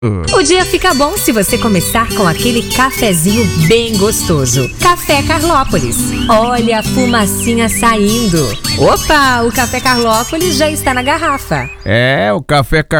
O dia fica bom se você começar com aquele cafezinho bem gostoso. Café Carlópolis. Olha a fumacinha saindo. Opa, o Café Carlópolis já está na garrafa. O Café